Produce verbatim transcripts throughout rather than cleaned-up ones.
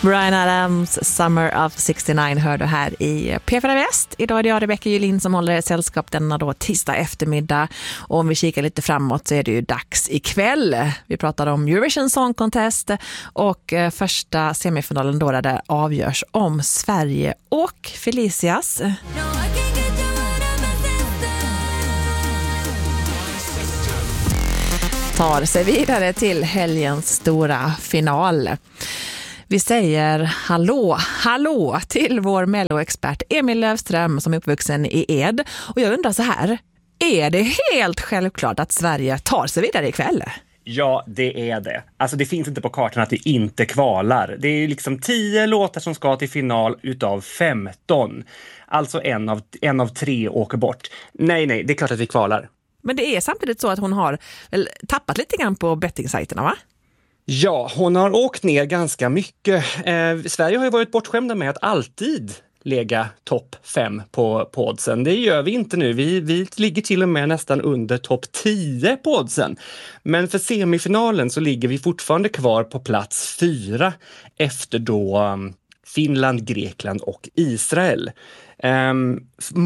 Bryan Adams, Summer of sextionio hör du här i P fyra Väst. Idag är det jag, Rebecca Julin, som håller ett sällskap denna då tisdag eftermiddag. Och om vi kikar lite framåt så är det ju dags ikväll. Vi pratar om Eurovision Song Contest och första semifinalen då där det avgörs om Sverige och Felicias. Tar sig vidare till helgens stora final. Vi säger hallå, hallå till vår Mello-expert Emil Löfström som är uppvuxen i Ed. Och jag undrar så här, är det helt självklart att Sverige tar sig vidare ikväll? Ja, det är det. Alltså det finns inte på kartan att vi inte kvalar. Det är liksom tio låtar som ska till final utav femton. Alltså en av, en av tre åker bort. Nej, nej, det är klart att vi kvalar. Men det är samtidigt så att hon har väl tappat lite grann på bettingsajterna, va? Ja, hon har åkt ner ganska mycket. Eh, Sverige har ju varit bortskämda med att alltid lägga topp fem på oddsen. Det gör vi inte nu. Vi, vi ligger till och med nästan under topp tio på oddsen. Men för semifinalen så ligger vi fortfarande kvar på plats fyra efter då um, Finland, Grekland och Israel. Um,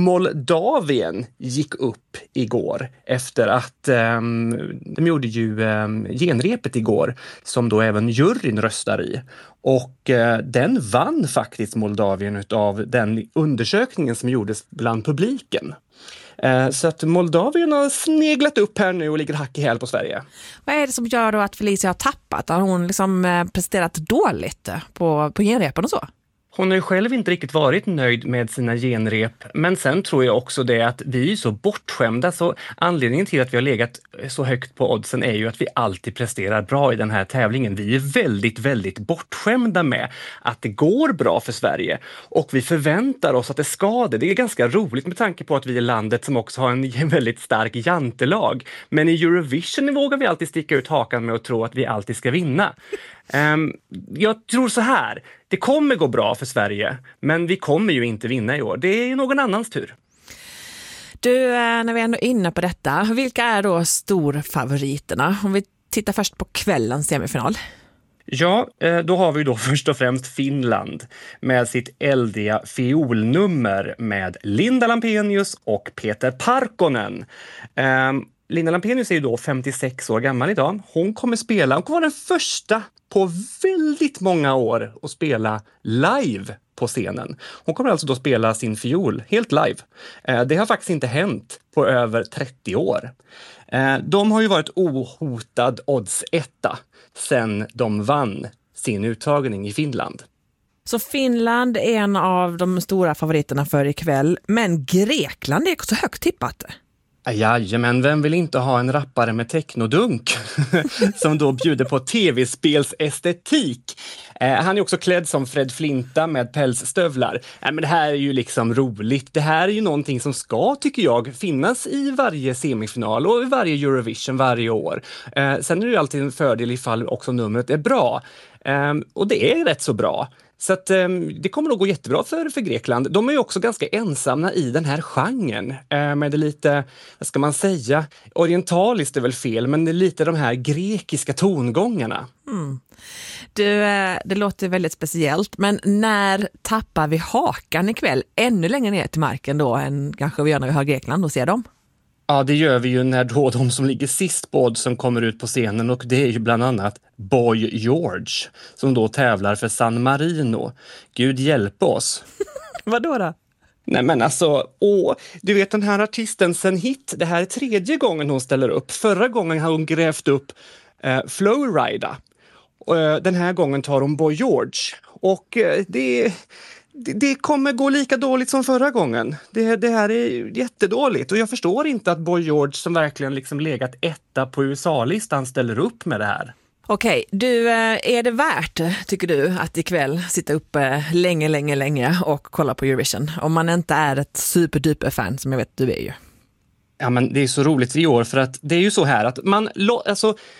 Moldavien gick upp igår efter att um, de gjorde ju um, genrepet igår som då även juryn röstar i. Och uh, den vann faktiskt Moldavien utav den undersökningen som gjordes bland publiken. Uh, så att Moldavien har sneglat upp här nu och ligger hack i häl på Sverige. Vad är det som gör då att Felicia har tappat? Har hon liksom uh, presterat dåligt på, på genrepen och så? Hon har ju själv inte riktigt varit nöjd med sina genrep, men sen tror jag också det att vi är så bortskämda, så anledningen till att vi har legat så högt på oddsen är ju att vi alltid presterar bra i den här tävlingen. Vi är väldigt, väldigt bortskämda med att det går bra för Sverige och vi förväntar oss att det ska det. Det är ganska roligt med tanke på att vi är landet som också har en väldigt stark jantelag, men i Eurovision vågar vi alltid sticka ut hakan med att tro att vi alltid ska vinna. Um, jag tror så här, det kommer gå bra för Sverige, men vi kommer ju inte vinna i år. Det är ju någon annans tur. Du, när vi är ändå inne på detta, vilka är då storfavoriterna? Om vi tittar först på kvällens semifinal. Ja, då har vi då först och främst Finland med sitt eldiga fiolnummer med Linda Lampenius och Peter Parkkonen. Um, Linda Lampenius är ju då femtiosex år gammal idag. Hon kommer spela, hon kommer vara den första på väldigt många år att spela live på scenen. Hon kommer alltså då spela sin fiol helt live. Det har faktiskt inte hänt på över trettio år. De har ju varit ohotad odds-etta sedan de vann sin uttagning i Finland. Så Finland är en av de stora favoriterna för ikväll, men Grekland är också högt tippat. Jajamän, vem vill inte ha en rappare med technodunk som då bjuder på tv-spelsestetik. Eh, han är också klädd som Fred Flinta med pälsstövlar. Eh, men det här är ju liksom roligt. Det här är ju någonting som ska, tycker jag, finnas i varje semifinal och i varje Eurovision varje år. Eh, sen är det ju alltid en fördel ifall också numret är bra. Eh, och det är rätt så bra. Så att, um, det kommer nog gå jättebra för, för Grekland. De är ju också ganska ensamma i den här genren. Uh, med det lite, vad ska man säga, orientaliskt är väl fel, men det är lite de här grekiska tongångarna. Mm. Du, det låter väldigt speciellt, men när tappar vi hakan ikväll? Ännu längre ner till marken då än kanske vi gör när vi har Grekland och ser dem? Ja, det gör vi ju när då de som ligger sist på oddsen kommer ut på scenen, och det är ju bland annat Boy George som då tävlar för San Marino. Gud hjälp oss. Vadå då? Nej men alltså, åh, du vet den här artisten sen hit, det här är tredje gången hon ställer upp. Förra gången har hon grävt upp eh, Flowrida. Och, eh, den här gången tar hon Boy George. Och eh, det Det, det kommer gå lika dåligt som förra gången. Det, det här är jättedåligt. Och jag förstår inte att Boy George, som verkligen liksom legat etta på U S A-listan, ställer upp med det här. Okej, du, är det värt, tycker du, att ikväll sitta uppe länge, länge, länge och kolla på Eurovision? Om man inte är ett superduper fan, som jag vet du är ju. Ja, men det är så roligt i år, för att det är ju så här att man, alltså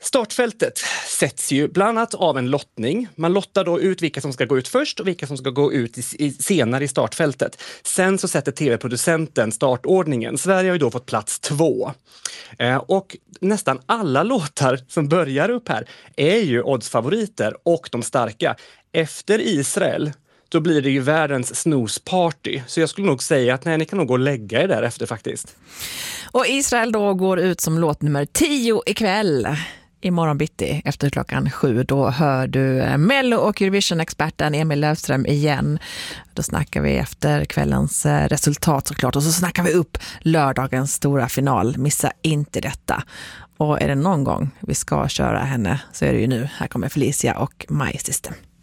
Startfältet sätts ju bland annat av en lottning. Man lottar då ut vilka som ska gå ut först och vilka som ska gå ut i, i, senare i startfältet. Sen så sätter tv-producenten startordningen. Sverige har ju då fått plats två. Eh, och nästan alla låtar som börjar upp här är ju oddsfavoriter och de starka. Efter Israel, då blir det ju världens snooze-party. Så jag skulle nog säga att nej, ni kan nog gå och lägga er där efter faktiskt. Och Israel då går ut som låt nummer tio ikväll. Imorgon bitti efter klockan sju, då hör du Mello och Eurovision-experten Emil Löfström igen. Då snackar vi efter kvällens resultat såklart, och så snackar vi upp lördagens stora final. Missa inte detta. Och är det någon gång vi ska köra henne så är det ju nu. Här kommer Felicia och My System.